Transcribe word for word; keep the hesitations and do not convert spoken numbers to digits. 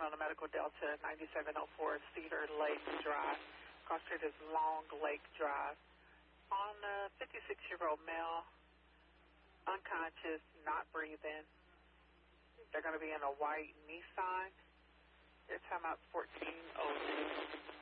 on the Medical Delta, ninety-seven oh four Cedar Lake Drive. Cross street is Long Lake Drive. On a fifty-six-year-old male, unconscious, not breathing. They're going to be in a white Nissan. Their timeout's fourteen oh two.